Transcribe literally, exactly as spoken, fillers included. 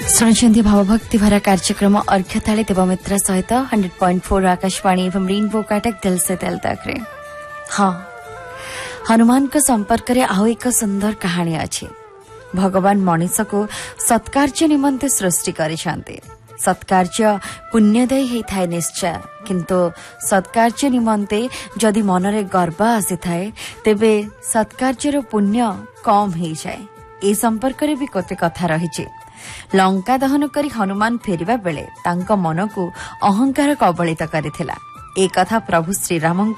शुणुଛନ୍ତି भावभक्ति भरा कार्यक्रम अर्घ्यथाली देवमित्र सहित हंड्रेड पॉइंट फोर आकाशवाणी एवं रेनबो काटक दिल से दिल तक रे। हाँ, हनुमान को संपर्क रे आउ एक सुंदर कहानी अछि। भगवान मनीष को सत्कार्य निमंते सृष्टि करिसेंते। सत्कार्य पुण्यदायी हेई थाए निश्चय, किंतु सत्कार्य निमंते जदि मनरे गर्व आसी थाए तेबे सत्कार्यर पुण्य कम हेई जाए। ए संपर्क रे भी कोते कथा रहिछि। लंका दहन करी हनुमान फेरिबा बेले तांको मन को अहंकार कबलित करिथिला। ए कथा प्रभु श्रीराम